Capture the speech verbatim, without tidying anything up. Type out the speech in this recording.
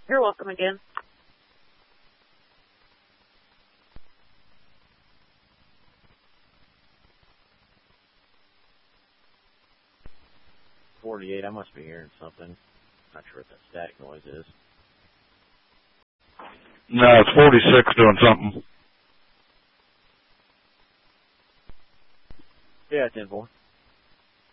You're welcome again. forty-eight, I must be hearing something. Not sure what that static noise is. No, it's forty-six doing something. Yeah, ten four.